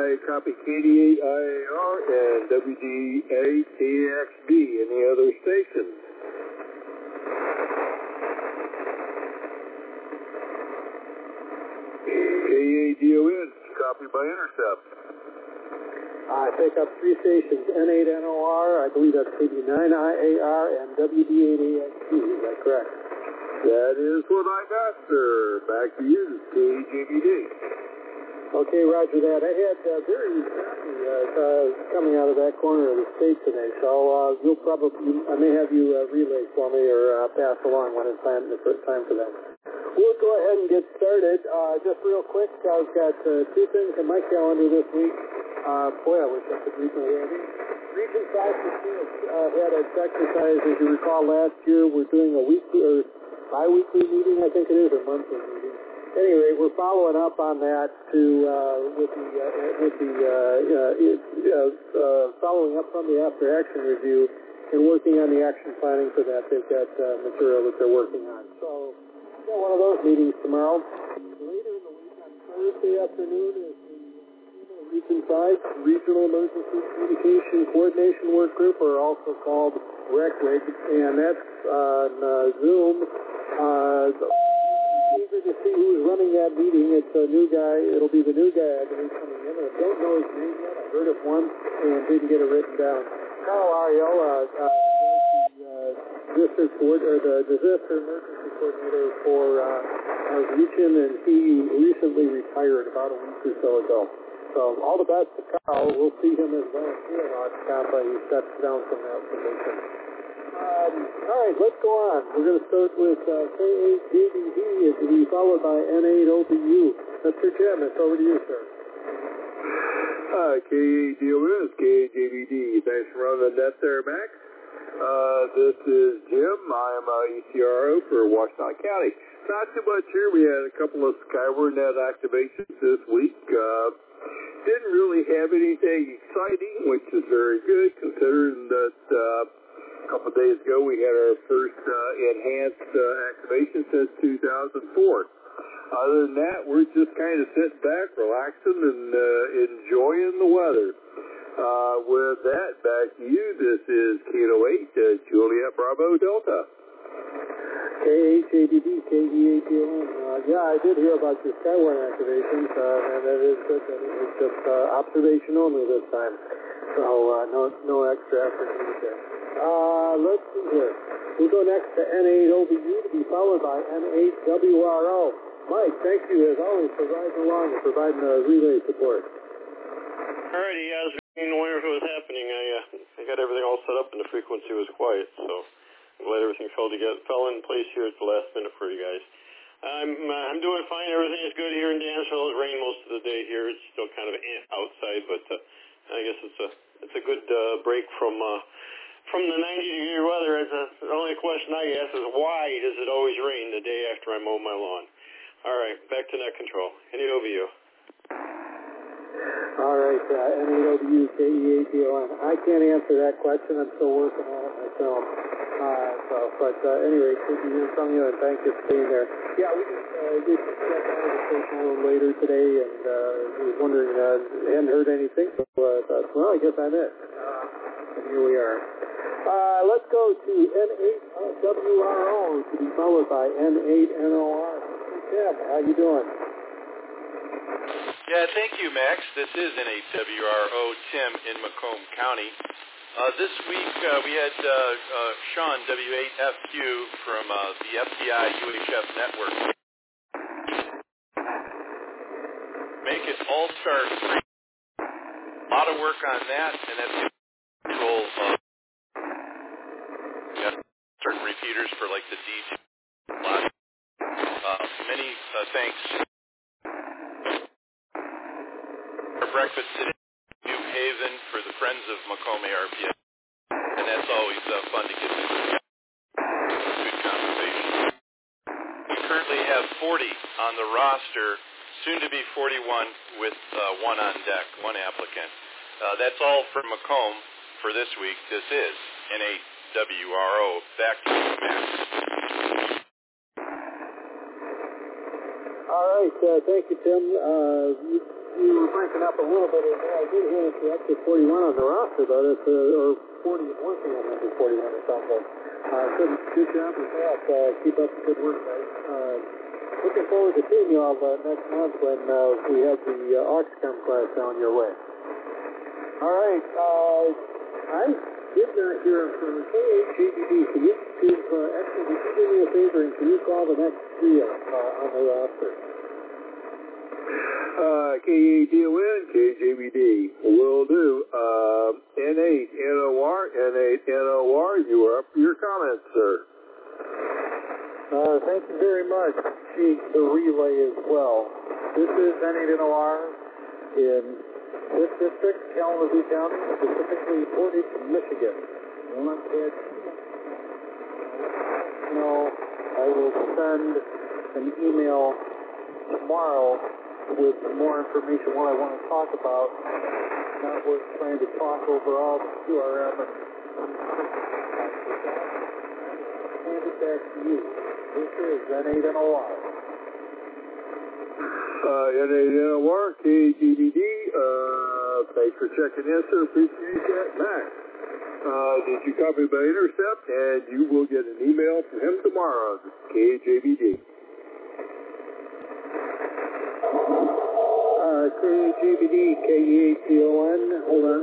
copy KD8IAR and WD8KXB. Any other stations? KADON, copy by intercept. I pick up 3 stations, N8NOR, I believe that's KD9IAR, and WD8AXB. Is that correct? That is what I got, sir. Back to you, KJBD. Okay, roger that. I had very coming out of that corner of the state today, so I may have you relay for me or pass along when it's time for them. We'll go ahead and get started. Just real quick, I've got 2 things in my calendar this week. Boy, I wish I could read my handing. Region 5 had its exercise, as you recall, last year. We're doing a weekly or bi-weekly meeting, I think it is, or monthly meeting. Anyway, we're following up on that following up from the after-action review and working on the action planning for that. They've got material that they're working on. So, one of those meetings tomorrow. Later in the week, on Thursday afternoon, is the Region 5 Regional Emergency Communication Coordination Work Group, or also called RECWIG, and that's on Zoom. Eager to see who's running that meeting. It's a new guy. It'll be the new guy, I believe, coming in. I don't know his name yet. I heard it once and didn't get it written down. Carl Ariel, the disaster emergency coordinator for our region, and he recently retired about a week or so ago. So all the best to Carl. We'll see him as volunteer in Oxcompa. He steps down from that position. All right, let's go on. We're going to start with KAJBD, and to be followed by N8OBU. Mr. Jim, it's over to you, sir. KADON is KAJBD. Thanks for running that there, Max. This is Jim. I am ECRO for Washington County. Not too much here. We had a couple of SkyWARnet activations this week. Didn't really have anything exciting, which is very good, considering that a couple of days ago we had our first enhanced activation since 2004. Other than that, we're just kind of sitting back, relaxing, and enjoying the weather. With that, back to you. This is Kilo 8, Juliet Bravo Delta. KAJBD, KD8DON. Yeah, I did hear about your SkyWARnet activations, and it is good that it was just observation only this time. So no extra effort needed there. Let's see here. We'll go next to N8OBU to be followed by N8WRO. Mike, thank you as always for riding along and providing relay support. Alrighty, I was wondering if it was happening. I got everything all set up and the frequency was quiet, so I'm glad everything fell in place here at the last minute for you guys. I'm doing fine. Everything is good here in Dansville. It rained most of the day here. It's still kind of outside, but I guess it's a good break from the 90-degree weather. The only question I ask is why does it always rain the day after I mow my lawn? All right, back to net control. N8OBU. All right, N8OBU, KE8DON. I can't answer that question. I'm still working on it myself. But anyway, good to hear from you, and thank you for being there. Yeah, we just got down to the station a little later today, and was wondering, hadn't heard anything, so I thought, well, I guess I'm it. And here we are. Let's go to N8WRO to be followed by N8NOR. Tim, how you doing? Yeah, thank you, Max. This is N8WRO, Tim in Macomb County. This week we had Sean, W8FQ, from the FDI UHF network. Make it all-star 3. A lot of work on that, and that's control certain repeaters for like the D2. Many thanks for breakfast today. New Haven for the Friends of Macomb ARPS. And that's always fun to get into good conversation. We currently have 40 on the roster, soon to be 41 with one on deck, one applicant. That's all from Macomb for this week. This is N8WRO. Back to you, Max. All right, thank you, Tim. you were breaking up a little bit in there. I did hear that you're up to 41 on the roster, though. That's, or 40 and working on number 41 or something. Good job with that. Keep up the good work, guys. Looking forward to seeing you all next month when we have the Oxcom class down your way. All right. I did not hear from KHJBD. Can you actually, would you do me a favor and can you call the next three on the roster? KADON, KJBD, will do. N8, NOR, N8, NOR, you are up for your comments, sir. Thank you very much. The relay as well. This is N8NOR in this district, Kalamazoo County, specifically Portage, Michigan. I will send an email tomorrow with more information what I want to talk about. Not worth trying to talk over all the QRM and hand it back to you. This is N8NOR. N8NOR, KGBD, thanks for checking in, sir. Appreciate that. Max, did you copy my intercept? And you will get an email from him tomorrow, KJBD. KJBD, KEATON, hold on.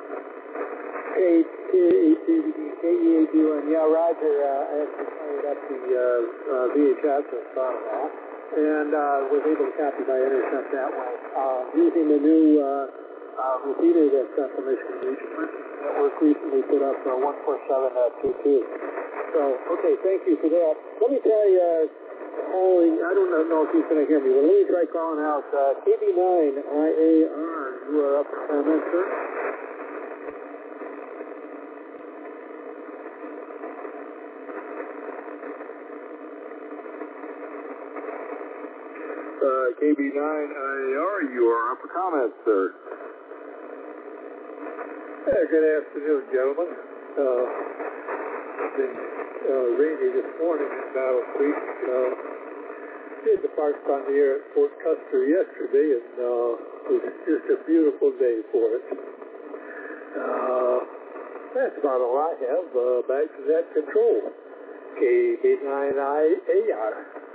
KJBD, KEATON, yeah, Roger, I actually fired up the VHS and saw that, and was able to copy my intercept that way, using the new repeater that's got the Michigan Region Network recently put up 147.22. So, okay, thank you for that. Let me try calling, I don't know if he's going to hear me, but let me try calling out KB9IAR. You are up for comment, sir? KB9IAR, you are up for comment, sir. Good afternoon, gentlemen. Been rainy this morning in Battle Creek. Did the Parks on the Air at Fort Custer yesterday, and it was just a beautiful day for it. That's about all I have. Back to that control. KB9IAR.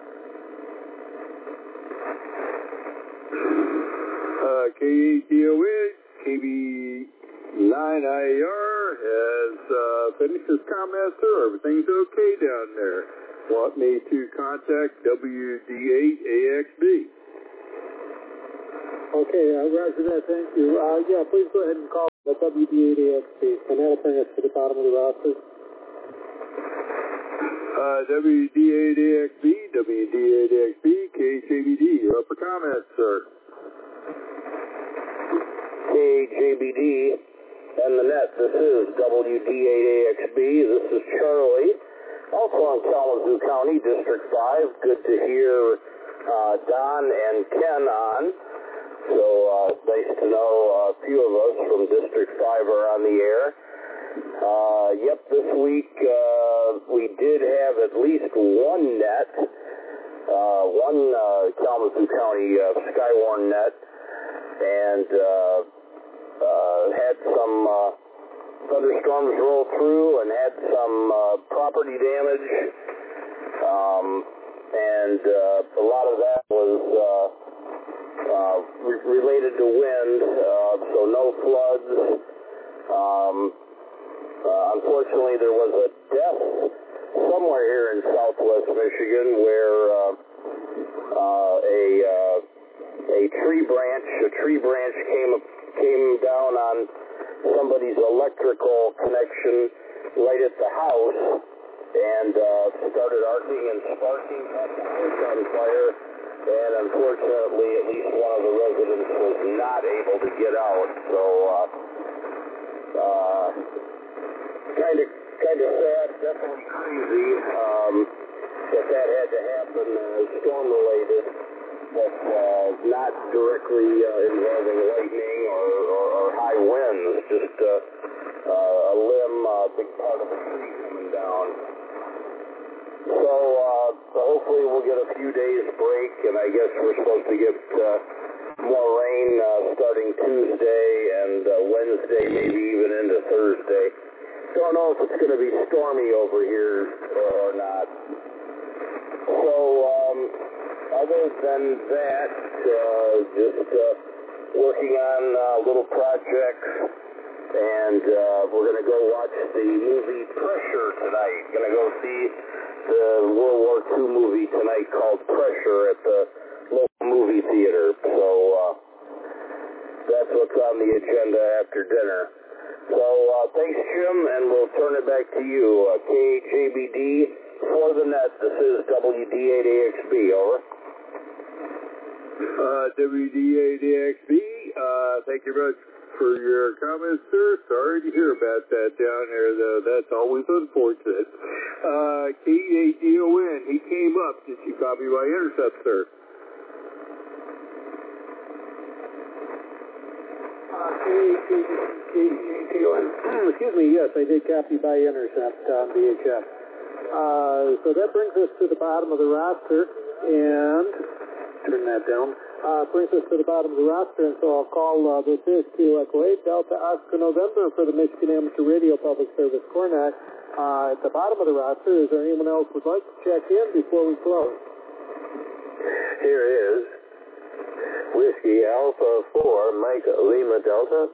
KADON, KB9IAR has finished his comment, sir. Everything's okay down there. Want me to contact WD8AXB? Okay, Roger that, thank you. Yeah, please go ahead and call the WD8AXB, and that'll bring us to the bottom of the roster. WD8AXB, KJBD, you're up for comments, sir. KJBD and the net. This is WD8AXB. This is Charlie, also in Kalamazoo County, District 5. Good to hear Don and Ken on. So nice to know a few of us from District 5 are on the air. Yep, this week we did have at least one net, one Kalamazoo County Skywarn net, and had some thunderstorms roll through and had some property damage, and a lot of that was related to wind, so no floods. Unfortunately, there was a death somewhere here in southwest Michigan where a tree branch came down on somebody's electrical connection right at the house and started arcing and sparking, caught the house on fire, and unfortunately at least one of the residents was not able to get out. So kind of sad, definitely crazy that had to happen, storm related, but not directly involving lightning or high winds, just a limb, big part of a tree coming down. So hopefully we'll get a few days break, and I guess we're supposed to get more rain starting Tuesday and Wednesday, maybe even into Thursday. Don't know if it's going to be stormy over here or not. So, other than that, just working on little projects, and we're going to go watch the movie Pressure tonight. Going to go see the World War II movie tonight called Pressure at the local movie theater. So that's what's on the agenda after dinner. So thanks, Jim, and we'll turn it back to you. KJBD for the net. This is WD8AXB. Over. WD8AXB. Thank you very much for your comments, sir. Sorry to hear about that down there, though. That's always unfortunate. KADON, he came up. Did you copy my intercept, sir? Excuse me, yes, I did copy by intercept on VHF. So that brings us to the bottom of the roster, and turn that down. Brings us to the bottom of the roster, and so I'll call this is Kilo Echo 8 Delta Oscar November for the Michigan Amateur Radio Public Service Cornet. At the bottom of the roster, is there anyone else who would like to check in before we close? Here is Whiskey Alpha 4, Mike Lima Delta.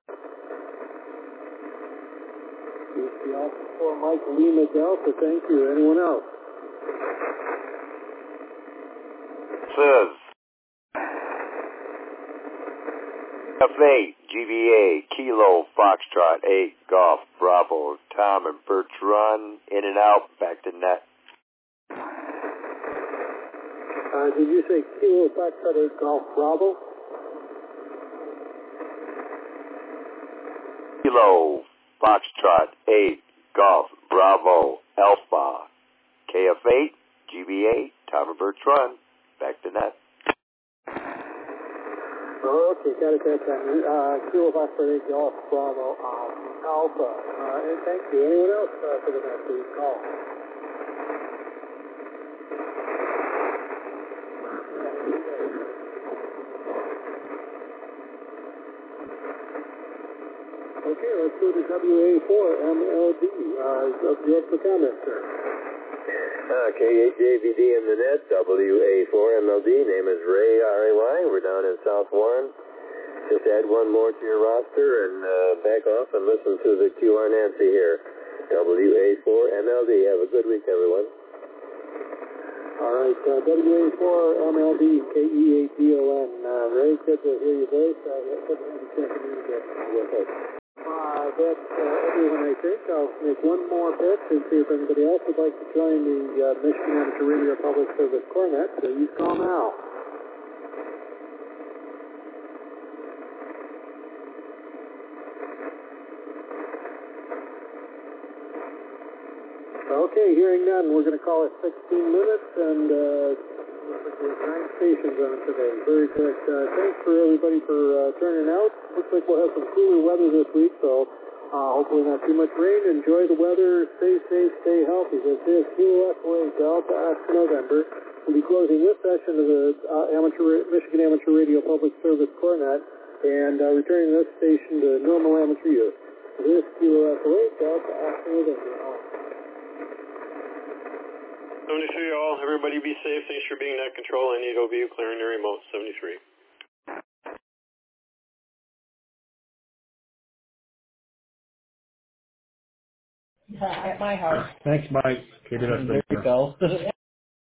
Whiskey Alpha 4, Mike Lima Delta, thank you. Anyone else? Says F8 GBA Kilo Foxtrot 8 Golf Bravo Tom and Birch Run in and out back to net. Did you say Kilo Foxtrot 8 Golf Bravo? Kilo Foxtrot 8 Golf Bravo Alpha KF8 GBA Tom and Birch Run back to net. Okay, got it that time. Kilo Foxtrot 8 Golf Bravo Alpha. And thank you. Anyone else for the next week's call? Okay, let's go to WA4MLD. You have the comment, sir. KHJVD in the net, WA4MLD. Name is Ray, R-A-Y. We're down in South Warren. Just add one more to your roster and back off and listen to the QR Nancy here. WA4MLD. Have a good week, everyone. All right, WA4MLD, KEADON. Ray, good to hear your voice. Good to have you checking in again with us. That's everyone, I think. I'll make one more pitch and see if anybody else would like to join the Michigan Amateur Radio Public Service Cornet. So you call now. Okay, hearing none, we're going to call it 16 minutes, and there's 9 stations on today. Very good. Thanks for everybody for turning out. Looks like we'll have some cooler weather this week, so hopefully not too much rain. Enjoy the weather. Stay safe. Stay healthy. This is Kilo Echo 8 Delta Oscar November. We'll be closing this session of the Michigan Amateur Radio Public Service Cornet and returning this station to normal amateur use. This is Kilo Echo 8 Delta Oscar November. 73 all. Everybody be safe. Thanks for being net control. I need OBU clearing the remote. 73. At my house. Thanks, Mike. There you go.